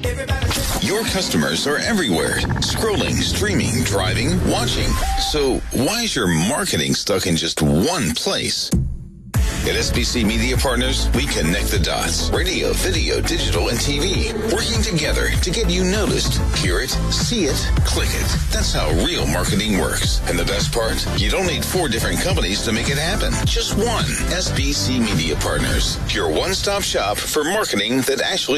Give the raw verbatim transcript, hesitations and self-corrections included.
Your customers are everywhere, scrolling, streaming, driving, watching. So why is your marketing stuck in just one place? At S B C Media Partners, we connect the dots. Radio, video, digital, and T V. Working together to get you noticed. Hear it, see it, click it. That's how real marketing works. And the best part? You don't need four different companies to make it happen. Just one. S B C Media Partners. Your one-stop shop for marketing that actually